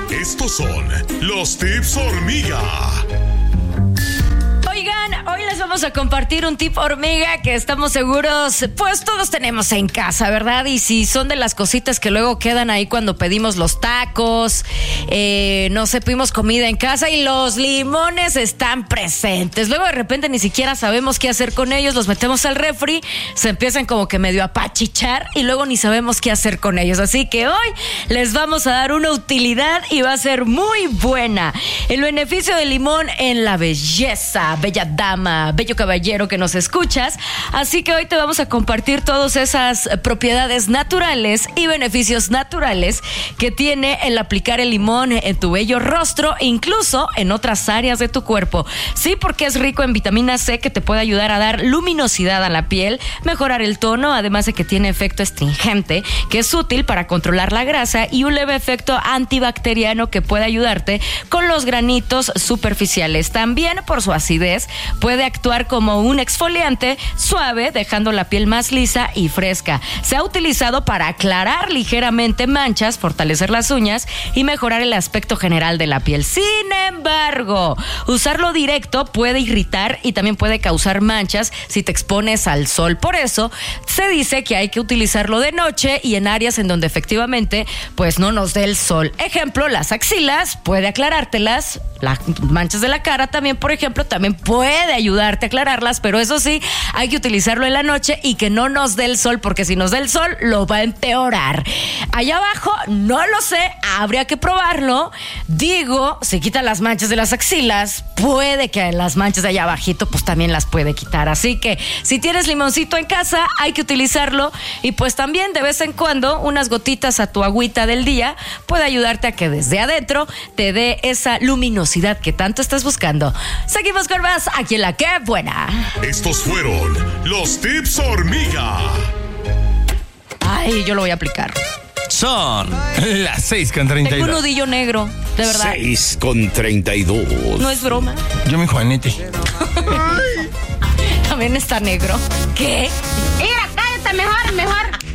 Estos son los tips hormiga. Oigan, hoy les vamos a compartir un tip hormiga que estamos seguros, pues todos tenemos en casa, ¿verdad? Y si son de las cositas que luego quedan ahí cuando pedimos los tacos, no sé, pedimos comida en casa y los limones están presentes. Luego de repente ni siquiera sabemos qué hacer con ellos, los metemos al refri, se empiezan como que medio a pachichar y luego ni sabemos qué hacer con ellos. Así que hoy les vamos a dar una utilidad y va a ser muy buena. El beneficio del limón en la belleza, bella dama, bello caballero que nos escuchas. Así que hoy te vamos a compartir todas esas propiedades naturales y beneficios naturales que tiene el aplicar el limón en tu bello rostro e incluso en otras áreas de tu cuerpo. Sí, porque es rico en vitamina C que te puede ayudar a dar luminosidad a la piel, mejorar el tono, además de que tiene efecto astringente, que es útil para controlar la grasa y un leve efecto antibacteriano que puede ayudarte con los granitos superficiales. También por su acidez puede actuar como un exfoliante suave, dejando la piel más lisa y fresca. Se ha utilizado para aclarar ligeramente manchas, fortalecer las uñas y mejorar el aspecto general de la piel. Sin embargo, usarlo directo puede irritar y también puede causar manchas si te expones al sol. Por eso se dice que hay que utilizarlo de noche y en áreas en donde efectivamente pues no nos dé el sol. Ejemplo, las axilas, puede aclarártelas. Las manchas de la cara también, por ejemplo, también puede ayudarte a aclararlas, pero eso sí, hay que utilizarlo en la noche y que no nos dé el sol, porque si nos dé el sol, lo va a empeorar. Allá abajo, no lo sé, habría que probarlo. Digo, si quita las manchas de las axilas, puede que las manchas de allá abajito, pues también las puede quitar. Así que, si tienes limoncito en casa, hay que utilizarlo. Y pues también, de vez en cuando, unas gotitas a tu agüita del día puede ayudarte a que desde adentro te dé esa luminosidad que tanto estás buscando. Seguimos con más aquí en La Que Buena. Estos fueron los tips hormiga. Ay, yo lo voy a aplicar. Son las 6:32. Tengo un nudillo negro, de verdad. 6:32. No es broma. Yo mi Juanete. También está negro. ¿Qué? Mira, cállate mejor.